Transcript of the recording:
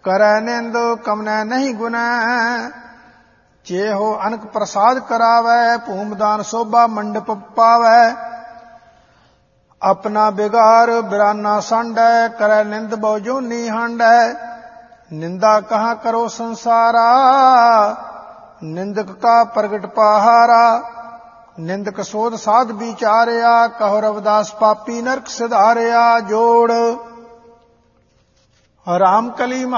ਕਰੈ ਨਿੰਦ ਕਮਨੈ ਨਹੀਂ ਗੁਨੈ। ਚੇਹੋ ਅਨਕ ਪ੍ਰਸਾਦ ਕਰਾਵੈ ਭੂਮਦਾਨ ਸੋਭਾ ਮੰਡਪ ਪਾਵੈ। ਆਪਣਾ ਬਿਗਾਰ ਬਿਰਾਨਾ ਸੰਡੈ ਕਰੈ ਨਿੰਦ ਬਹੁ ਜੋਨੀ ਹਾਂਡੈ। ਨਿੰਦਾ ਕਹਾਂ ਕਰੋ ਸੰਸਾਰਾ ਨਿੰਦਕ ਕਾ ਪ੍ਰਗਟ ਪਹਾਰਾ। ਨਿੰਦਕ ਸੋਧ ਸਾਧ ਵਿਚਾਰਿਆ ਕਹੋ ਰਵਿਦਾਸ ਪਾਪੀ ਨਰਕ ਸਿਧਾਰਿਆ। ਜੋੜ ਰਾਮ ਕਲੀ